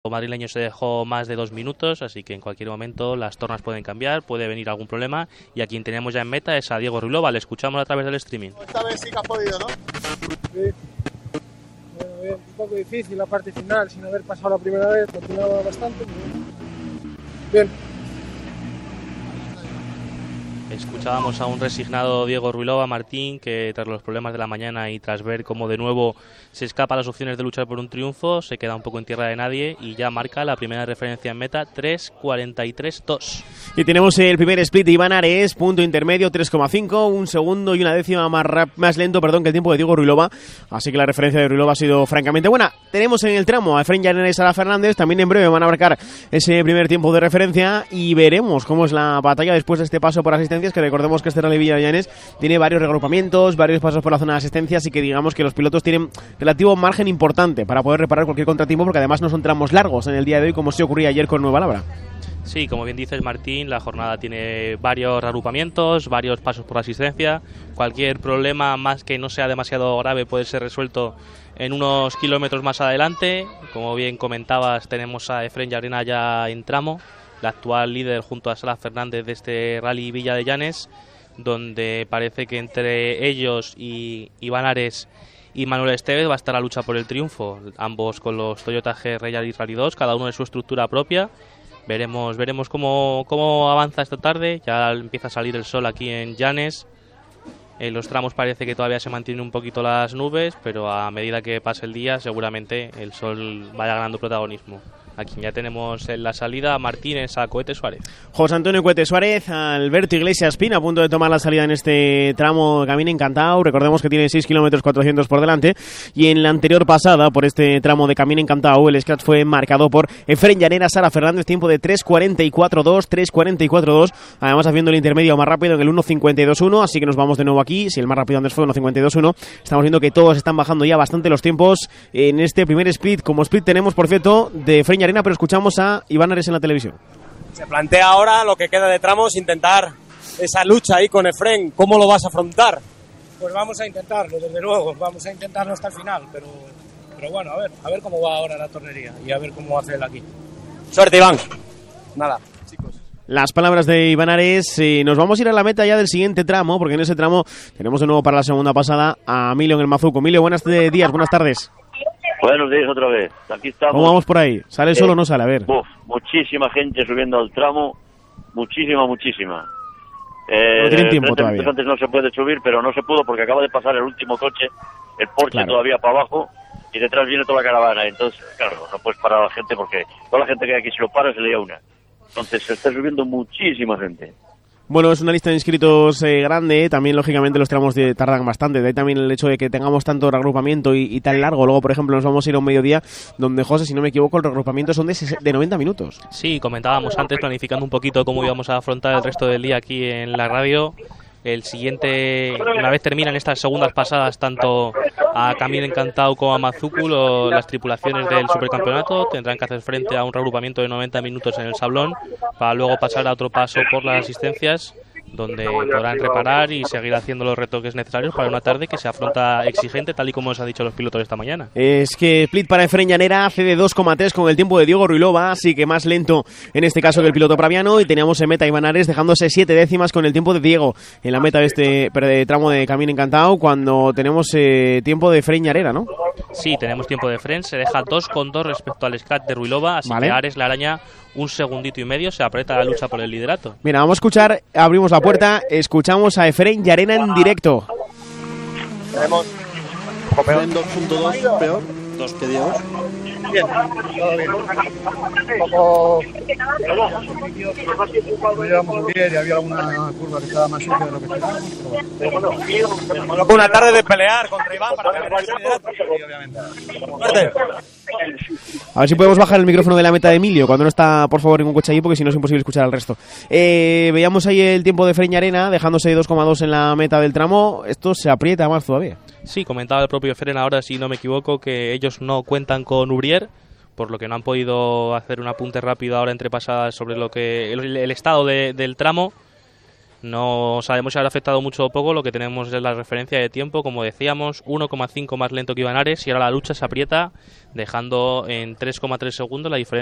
madrileño se dejó más de 2 minutos, así que en cualquier momento las tornas pueden cambiar, puede venir algún problema, y a quien tenemos ya en meta es a Diego Ruilova. Le escuchamos a través del streaming. Esta vez sí que has podido, ¿no? Sí. Bueno, bien, un poco difícil la parte final, sin haber pasado la primera vez, continuaba bastante, pero bien. Escuchábamos a un resignado Diego Ruilova, Martín, que tras los problemas de la mañana y tras ver cómo de nuevo se escapa las opciones de luchar por un triunfo, se queda un poco en tierra de nadie y ya marca la primera referencia en meta, 3:43.2. Y tenemos el primer split de Iván Ares, punto intermedio, 3,5, un segundo y una décima más lento que el tiempo de Diego Ruilova, así que la referencia de Ruilova ha sido francamente buena. Tenemos en el tramo a Efren Llanes y Sara Fernández, también en breve van a marcar ese primer tiempo de referencia y veremos cómo es la batalla después de este paso por asistencias, que recordemos que este Rally Villa de Llanes tiene varios reagrupamientos, varios pasos por la zona de asistencia, así que digamos que los pilotos tienen relativo margen importante para poder reparar cualquier contratiempo, porque además no son tramos largos en el día de hoy como se ocurría ayer con Nueva Labra. Sí, como bien dices, Martín, la jornada tiene varios reagrupamientos, varios pasos por asistencia. Cualquier problema, más que no sea demasiado grave, puede ser resuelto en unos kilómetros más adelante. Como bien comentabas, tenemos a Efren Llanes ya en tramo, la actual líder junto a Sara Fernández de este Rally Villa de Llanes, donde parece que entre ellos y Iván Ares y Manuel Estevez va a estar la lucha por el triunfo, ambos con los Toyota GR Yaris Rally 2, cada uno de su estructura propia. Veremos cómo avanza esta tarde. Ya empieza a salir el sol aquí en Llanes. En los tramos parece que todavía se mantienen un poquito las nubes, pero a medida que pase el día seguramente el sol vaya ganando protagonismo. Aquí ya tenemos en la salida a Martínez, a Cohete Suárez. José Antonio Cohete Suárez, Alberto Iglesias Pina, a punto de tomar la salida en este tramo Camino Encantado. Recordemos que tiene 6 kilómetros 400 por delante. Y en la anterior pasada, por este tramo de Camino Encantado, el scratch fue marcado por Efren Llanes, Sara Fernández, tiempo de 3:44.2, 3:44.2. Además haciendo el intermedio más rápido en el 1:52.1, así que nos vamos de nuevo aquí. Si el más rápido antes fue 1:52.1, estamos viendo que todos están bajando ya bastante los tiempos en este primer split. Como split tenemos, por cierto, de Efren Llanes, pero escuchamos a Iván Ares en la televisión. Se plantea ahora lo que queda de tramos, intentar esa lucha ahí con Efren. ¿Cómo lo vas a afrontar? Pues vamos a intentarlo, desde luego, vamos a intentarlo hasta el final, pero bueno, a ver cómo va ahora la tornería y a ver cómo hace él aquí. Suerte, Iván. Nada, chicos. Las palabras de Iván Ares. Nos vamos a ir a la meta ya del siguiente tramo, porque en ese tramo tenemos de nuevo para la segunda pasada a Emilio en el Mazuco. Emilio, buenos días, buenas tardes. Buenos días otra vez, aquí estamos. ¿Cómo vamos por ahí? ¿Sale solo o no sale? A ver. Muchísima gente subiendo al tramo, muchísima. No tienen tiempo todavía. Antes no se puede subir, pero no se pudo porque acaba de pasar el último coche, el Porsche claro, todavía para abajo, y detrás viene toda la caravana. Entonces, claro, no puedes parar a la gente porque toda la gente que hay aquí, si lo para, se lía una. Entonces se está subiendo muchísima gente. Bueno, es una lista de inscritos grande, también lógicamente los tramos tardan bastante, de ahí también el hecho de que tengamos tanto reagrupamiento y tan largo. Luego, por ejemplo, nos vamos a ir a un mediodía donde, José, si no me equivoco, el reagrupamiento son de 90 minutos. Sí, comentábamos antes, planificando un poquito cómo íbamos a afrontar el resto del día aquí en la radio. El siguiente, una vez terminan estas segundas pasadas, tanto a Camino Encantado como a Mazuco, las tripulaciones del supercampeonato tendrán que hacer frente a un reagrupamiento de 90 minutos en el Sablón, para luego pasar a otro paso por las asistencias, donde podrán reparar y seguir haciendo los retoques necesarios para una tarde que se afronta exigente, tal y como os ha dicho los pilotos esta mañana. Es que split para Efren Llanes, cede 2,3 con el tiempo de Diego Ruilova, así que más lento en este caso que el piloto praviano, y teníamos en meta Iván Ares dejándose 7 décimas con el tiempo de Diego en la meta de este tramo de Camino Encantado, cuando tenemos tiempo de Efren Llanes, ¿no? Sí, tenemos tiempo de Efren, se deja 2,2 respecto al scratch de Ruilova, así que Ares la araña un segundito y medio, se aprieta la lucha por el liderato. Mira, vamos a escuchar, abrimos la puerta, escuchamos a Efren Llanes en directo. Tenemos en 2.2, peor, 2 que Diego. bien, todo bien. Un poco no llevamos bien y había alguna curva que estaba más sucia de lo que esperábamos, pero bueno. Una tarde de pelear contra Iván para ganar el liderato. Sí, obviamente. Suerte. A ver si podemos bajar el micrófono de la meta de Emilio cuando no está, por favor, ningún coche allí, porque si no es imposible escuchar al resto. Veíamos ahí el tiempo de Efren Llanes dejándose 2,2 en la meta del tramo. Esto se aprieta más todavía. Sí, comentaba el propio Efren ahora, si no me equivoco, que ellos no cuentan con Ubrier, por lo que no han podido hacer un apunte rápido ahora entre pasadas sobre lo que el estado del tramo. No sabemos si habrá afectado mucho o poco, lo que tenemos es la referencia de tiempo, como decíamos, 1,5 más lento que Iván Ares, y ahora la lucha se aprieta, dejando en 3,3 segundos la diferencia